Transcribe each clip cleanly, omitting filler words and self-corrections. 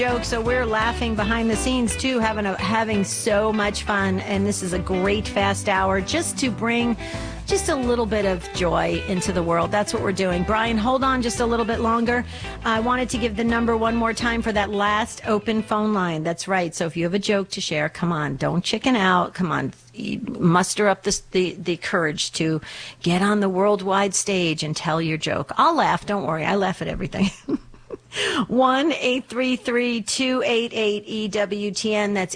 Joke, so we're laughing behind the scenes too, having so much fun, and this is a great fast hour just to bring just a little bit of joy into the world. That's what we're doing. Brian, hold on just a little bit longer. I wanted to give the number one more time for that last open phone line. That's right. So if you have a joke to share, come on, don't chicken out. Come on, muster up the courage to get on the worldwide stage and tell your joke. I'll laugh. Don't worry. I laugh at everything. 1-833-288-EWTN. That's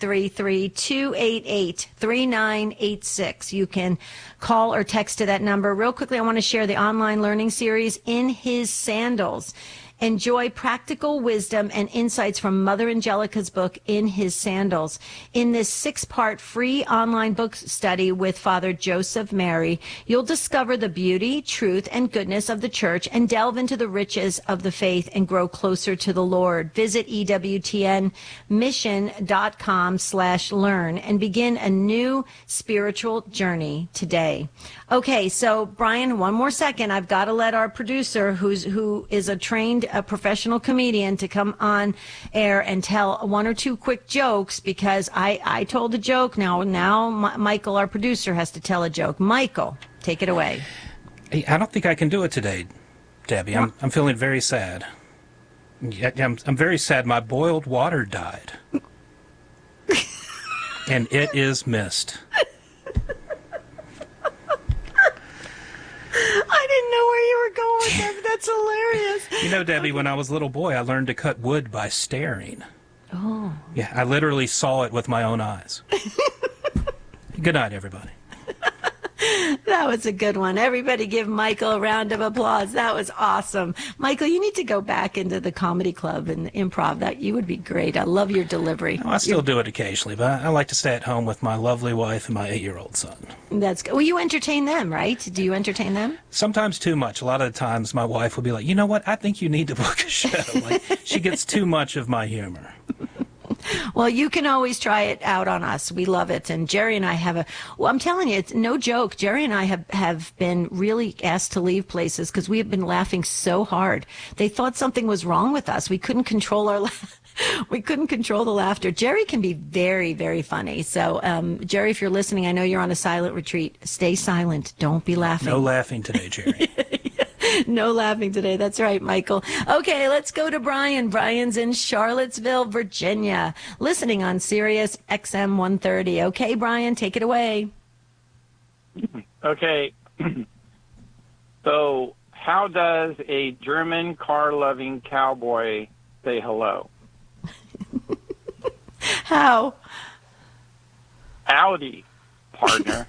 833-288-3986. You can call or text to that number. Real quickly, I want to share the online learning series, In His Sandals. Enjoy practical wisdom and insights from Mother Angelica's book, In His Sandals. In this 6-part free online book study with Father Joseph Mary, you'll discover the beauty, truth, and goodness of the church and delve into the riches of the faith and grow closer to the Lord. Visit EWTNmission.com/learn and begin a new spiritual journey today. Okay, so Brian, one more second. I've got to let our producer, who is a professional comedian, to come on air and tell one or two quick jokes, because I told a joke. Now Michael, our producer, has to tell a joke. Michael, take it away. Hey, I don't think I can do it today, Debbie. I'm feeling very sad. I'm very sad. My boiled water died, and it is missed. I didn't know where you were going with that. That's hilarious. You know, Debbie, when I was a little boy, I learned to cut wood by staring. Oh. Yeah, I literally saw it with my own eyes. Good night, everybody. That was a good one. Everybody give Michael a round of applause. That was awesome. Michael, you need to go back into the comedy club and improv. That you would be great. I love your delivery. Well, I still do it occasionally, but I like to stay at home with my lovely wife and my 8-year-old son. That's good. Well, you entertain them, right? Do you entertain them? Sometimes too much. A lot of the times my wife will be like, you know what? I think you need to book a show. Like, she gets too much of my humor. Well, you can always try it out on us. We love it. And Jerry and I I'm telling you, it's no joke. Jerry and I have been really asked to leave places because we have been laughing so hard. They thought something was wrong with us. We couldn't control we couldn't control the laughter. Jerry can be very, very funny. So, Jerry, if you're listening, I know you're on a silent retreat. Stay silent. Don't be laughing. No laughing today, Jerry. No laughing today. That's right, Michael. Okay, let's go to Brian. Brian's in Charlottesville, Virginia, listening on Sirius XM 130. Okay, Brian, take it away. Okay. So, how does a German car-loving cowboy say hello? How? Howdy, partner.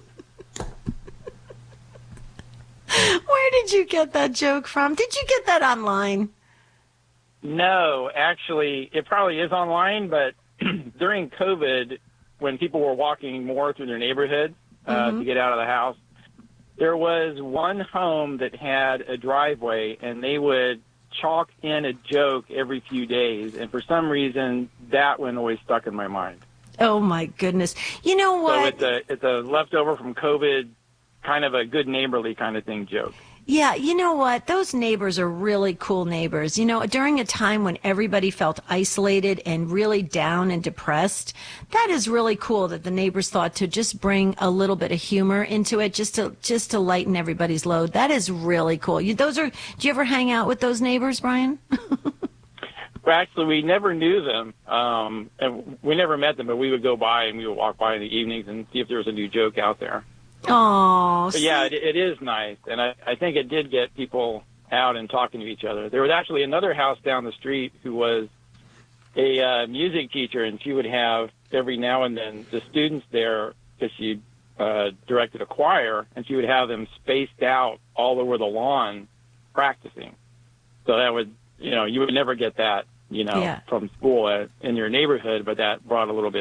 Where did you get that joke from? Did you get that online? No, actually, it probably is online, but during COVID, when people were walking more through their neighborhood to get out of the house, there was one home that had a driveway, and they would chalk in a joke every few days, and for some reason, that one always stuck in my mind. Oh, my goodness. You know what? So it's a leftover from COVID, kind of a good neighborly kind of thing joke. Yeah, you know what? Those neighbors are really cool neighbors. You know, during a time when everybody felt isolated and really down and depressed, that is really cool that the neighbors thought to just bring a little bit of humor into it, just to lighten everybody's load. That is really cool. Do you ever hang out with those neighbors, Brian? Well, actually, we never knew them, and we never met them, but we would go by and we would walk by in the evenings and see if there was a new joke out there. Oh, but yeah, it is nice, and I think it did get people out and talking to each other. There was actually another house down the street who was a music teacher, and she would have every now and then the students there, because she directed a choir, and she would have them spaced out all over the lawn practicing. So that would, you would never get that, from school in your neighborhood, but that brought a little bit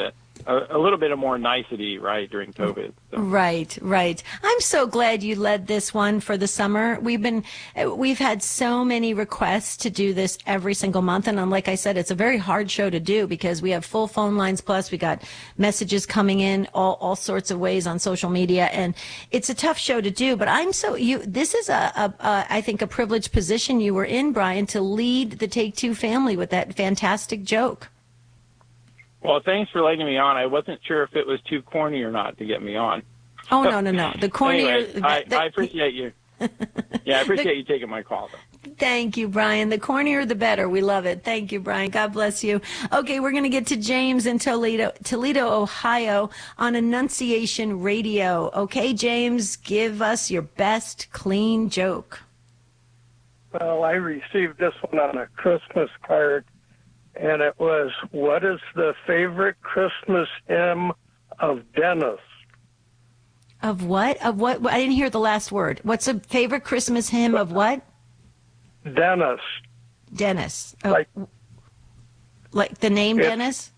a little bit of more nicety, right, during COVID. So. Right. I'm so glad you led this one for the summer. We've had so many requests to do this every single month. And like I said, it's a very hard show to do because we have full phone lines. Plus we got messages coming in all sorts of ways on social media. And it's a tough show to do, but this is I think a privileged position you were in, Brian, to lead the Take Two family with that fantastic joke. Well, thanks for letting me on. I wasn't sure if it was too corny or not to get me on. Oh, no. The cornier... Anyway, I appreciate you. Yeah, I appreciate you taking my call, though. Thank you, Brian. The cornier, the better. We love it. Thank you, Brian. God bless you. Okay, we're going to get to James in Toledo, Ohio on Annunciation Radio. Okay, James, give us your best clean joke. Well, I received this one on a Christmas card. And it was, what is the favorite Christmas hymn of Dennis? Of what? Of what? I didn't hear the last word. What's a favorite Christmas hymn of what? Dennis. Dennis. Oh, like the name Dennis?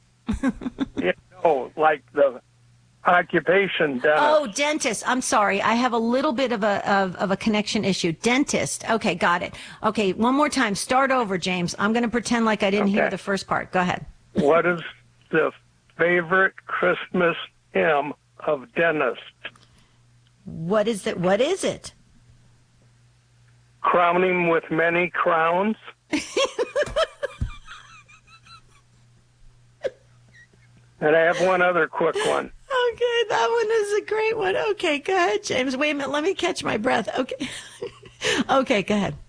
Like the occupation dentist. Oh, dentist. I'm sorry. I have a little bit of a connection issue. Dentist. Okay, got it. Okay, one more time. Start over, James. I'm going to pretend like I didn't hear the first part. Go ahead. What is the favorite Christmas hymn of dentist? What is it? What is it? Crown him with many crowns. And I have one other quick one. Okay, that one is a great one. Okay, go ahead, James. Wait a minute. Let me catch my breath. Okay. Okay, go ahead.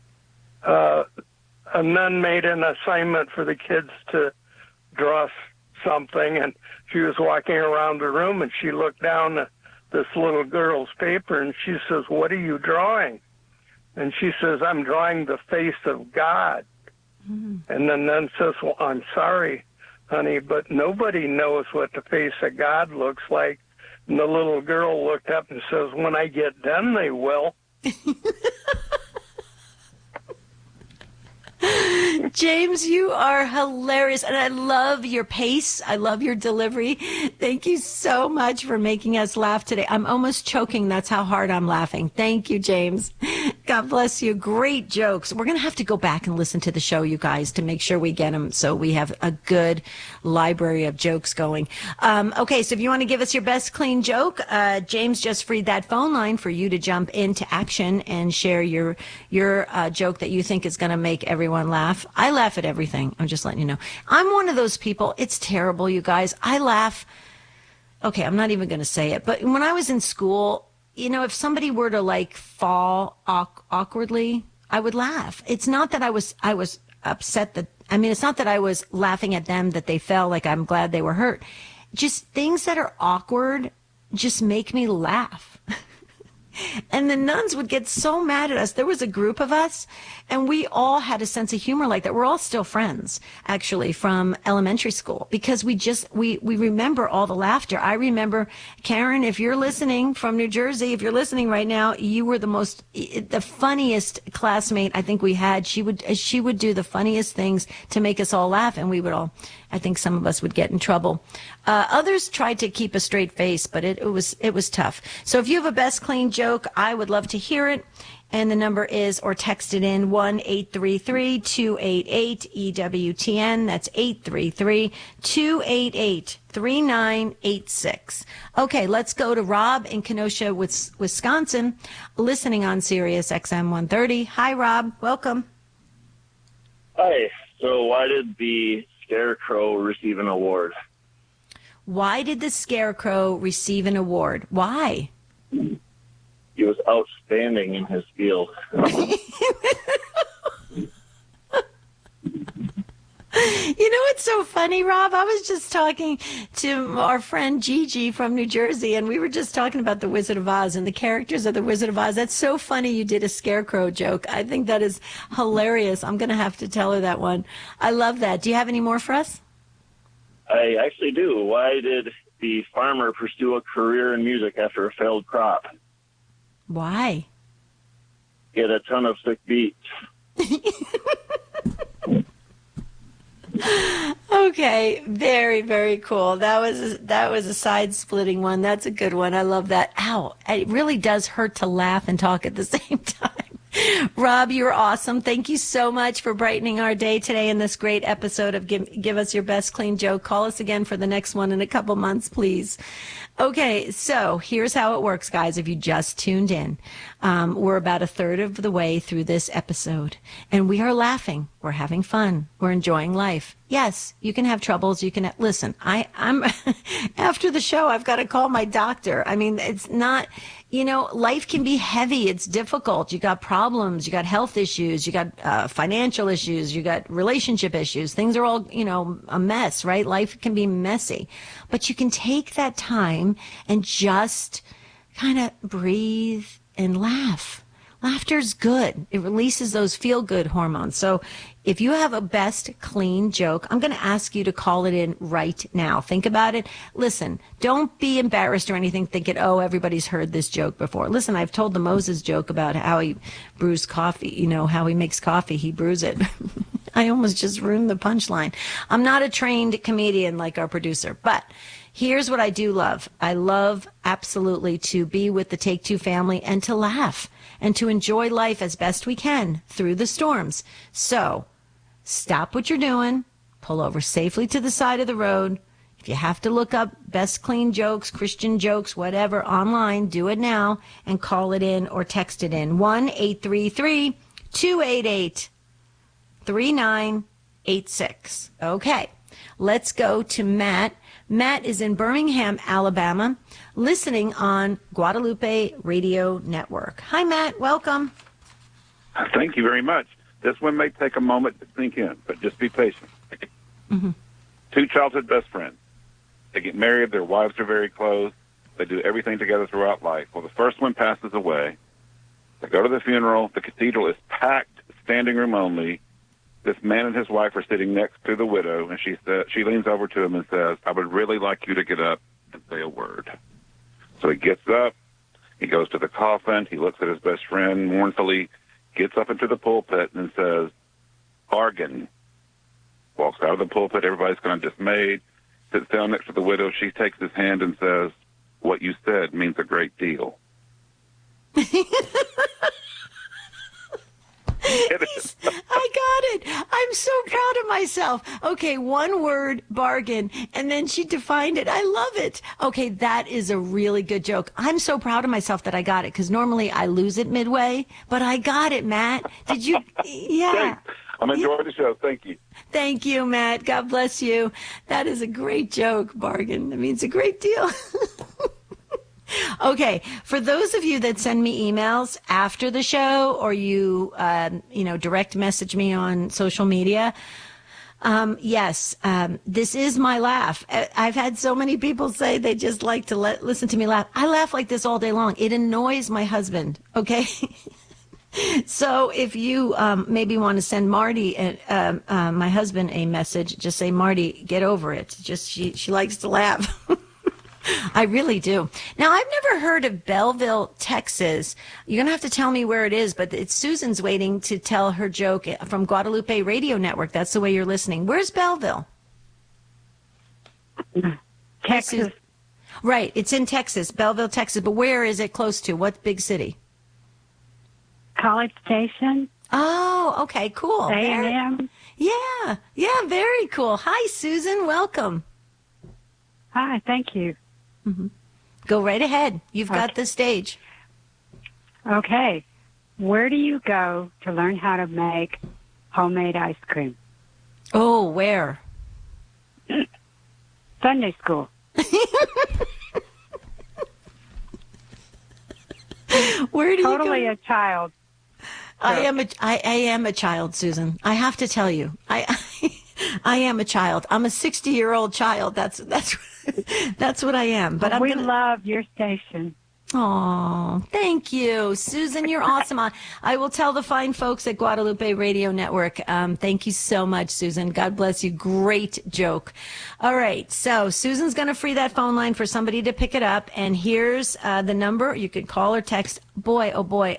A nun made an assignment for the kids to draw something, and she was walking around the room, and she looked down at this little girl's paper, and she says, "What are you drawing?" And she says, "I'm drawing the face of God." Mm-hmm. And the nun says, "Well, I'm sorry, honey, but nobody knows what the face of God looks like." And the little girl looked up and says, "When I get done, they will." James, you are hilarious, and I love your pace. I love your delivery. Thank you so much for making us laugh today. I'm almost choking. That's how hard I'm laughing. Thank you, James. God bless you. Great jokes. We're going to have to go back and listen to the show, you guys, to make sure we get them so we have a good library of jokes going. Okay, so if you want to give us your best clean joke, James just freed that phone line for you to jump into action and share your joke that you think is going to make everyone laugh. I laugh at everything. I'm just letting you know. I'm one of those people. It's terrible, you guys. I laugh. Okay, I'm not even going to say it. But when I was in school, you know, if somebody were to like fall awkwardly, I would laugh. It's not that I was upset it's not that I was laughing at them that they fell, like I'm glad they were hurt. Just things that are awkward just make me laugh. And the nuns would get so mad at us. There was a group of us, and we all had a sense of humor like that. We're all still friends, actually, from elementary school, because we remember all the laughter. I remember, Karen, if you're listening from New Jersey, if you're listening right now, you were the funniest classmate I think we had. She would do the funniest things to make us all laugh, and we would all, I think some of us would get in trouble. Others tried to keep a straight face, but it was tough. So if you have a best clean joke, I would love to hear it. And the number is, or text it in, 1-833-288-EWTN. That's 833-288-3986. Okay, let's go to Rob in Kenosha, Wisconsin, listening on Sirius XM 130. Hi, Rob. Welcome. Hi. So why did the Scarecrow receive an award? Why did the Scarecrow receive an award? Why? He was outstanding in his field. You know what's so funny, Rob? I was just talking to our friend Gigi from New Jersey, and we were just talking about The Wizard of Oz and the characters of The Wizard of Oz. That's so funny you did a Scarecrow joke. I think that is hilarious. I'm going to have to tell her that one. I love that. Do you have any more for us? I actually do. Why did the farmer pursue a career in music after a failed crop? Why? Get a ton of sick beats. Okay, very, very cool. That was a side-splitting one. That's a good one. I love that. Ow, it really does hurt to laugh and talk at the same time. Rob, you're awesome. Thank you so much for brightening our day today in this great episode of Give Us Your Best Clean Joke. Call us again for the next one in a couple months, please. Okay, so here's how it works, guys, if you just tuned in. We're about a third of the way through this episode, and we are laughing. We're having fun. We're enjoying life. Yes, you can have troubles. You can listen. I'm after the show, I've got to call my doctor. I mean, it's not, life can be heavy. It's difficult. You got problems. You got health issues. You got financial issues. You got relationship issues. Things are all, a mess, right? Life can be messy, but you can take that time and just kind of breathe and laugh. Laughter's good. It releases those feel-good hormones. So if you have a best clean joke, I'm going to ask you to call it in right now. Think about it. Listen, don't be embarrassed or anything thinking, oh, everybody's heard this joke before. Listen, I've told the Moses joke about how he brews coffee, how he makes coffee. He brews it. I almost just ruined the punchline. I'm not a trained comedian like our producer, but here's what I do love. I love absolutely to be with the Take Two family and to laugh and to enjoy life as best we can through the storms. So stop what you're doing, pull over safely to the side of the road. If you have to look up best clean jokes, Christian jokes, whatever, online, do it now and call it in or text it in. 1-833-288-3986. Okay, let's go to Matt. Matt is in Birmingham, Alabama, listening on Guadalupe Radio Network. Hi, Matt. Welcome. Thank you very much. This one may take a moment to sink in, but just be patient. Mm-hmm. Two childhood best friends. They get married. Their wives are very close. They do everything together throughout life. Well, the first one passes away. They go to the funeral. The cathedral is packed, standing room only. This man and his wife are sitting next to the widow, and she leans over to him and says, I would really like you to get up and say a word. So he gets up, he goes to the coffin, he looks at his best friend mournfully, gets up into the pulpit and says, bargain. Walks out of the pulpit, everybody's kind of dismayed, sits down next to the widow, she takes his hand and says, what you said means a great deal. I got it. I'm so proud of myself. Okay, one word, bargain, and then she defined it. I love it. Okay, that is a really good joke. I'm so proud of myself that I got it, because normally I lose it midway, but I got it, Matt. Did you? Yeah. Thanks. I'm enjoying the show. Thank you. Thank you, Matt. God bless you. That is a great joke, bargain. That means a great deal. Okay, for those of you that send me emails after the show or you direct message me on social media, yes, this is my laugh. I've had so many people say they just like to listen to me laugh. I laugh like this all day long. It annoys my husband, okay? So if you maybe want to send Marty, my husband, a message, just say, Marty, get over it. Just she likes to laugh. I really do. Now, I've never heard of Belleville, Texas. You're going to have to tell me where it is, but it's Susan's waiting to tell her joke from Guadalupe Radio Network. That's the way you're listening. Where's Belleville? Texas. Right. It's in Texas, Belleville, Texas. But where is it close to? What big city? College Station. Oh, okay. Cool. A&M. Yeah. Yeah, very cool. Hi, Susan. Welcome. Hi, thank you. Mm-hmm. Go right ahead. You've got the stage. Okay. Where do you go to learn how to make homemade ice cream? Oh, where? Sunday school. Where do totally you go? A child. I am a child, Susan. I have to tell you. I am a child. I'm a 60-year-old child. That's what I am. But we love your station. Oh, thank you, Susan. You're awesome. I will tell the fine folks at Guadalupe Radio Network. Thank you so much, Susan. God bless you. Great joke. All right. So Susan's going to free that phone line for somebody to pick it up. And here's the number. You can call or text. Boy, oh boy,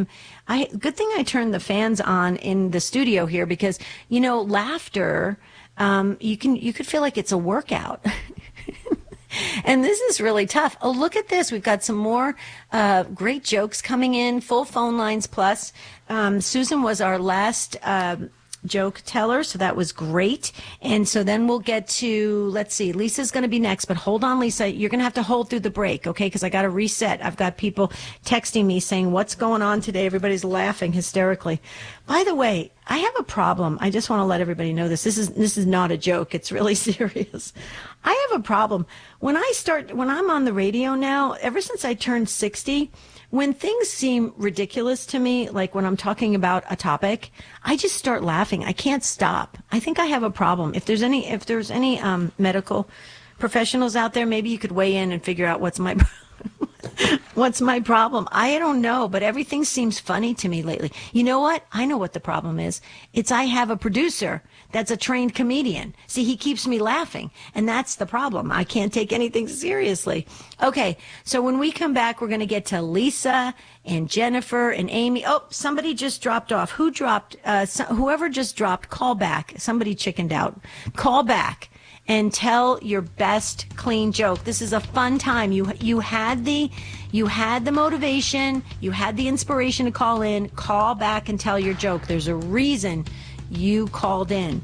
good thing I turned the fans on in the studio here because, laughter you could feel like it's a workout. And this is really tough. Oh, look at this. We've got some more great jokes coming in, full phone lines plus. Susan was our last joke teller, so that was great. And so then we'll get to, let's see, Lisa's going to be next, but hold on, Lisa. You're going to have to hold through the break, okay? Because I got to reset. I've got people texting me saying, what's going on today? Everybody's laughing hysterically. By the way, I have a problem. I just want to let everybody know this. This is not a joke. It's really serious. I have a problem. When I'm on the radio now, ever since I turned 60, when things seem ridiculous to me, like when I'm talking about a topic, I just start laughing. I can't stop. I think I have a problem. If there's any medical professionals out there, maybe you could weigh in and figure out what's my problem. I don't know, but everything seems funny to me lately. You know what? I know what the problem is. I have a producer that's a trained comedian. See, he keeps me laughing, and that's the problem. I can't take anything seriously. Okay, so when we come back, we're going to get to Lisa and Jennifer and Amy. Oh, somebody just dropped off. Who dropped? Whoever just dropped, call back. Somebody chickened out. Call back and tell your best clean joke. This is a fun time. You had the motivation, you had the inspiration to call in. Call back and tell your joke. There's a reason you called in.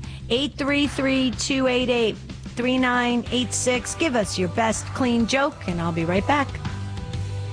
833-288-3986. Give us your best clean joke, and I'll be right back.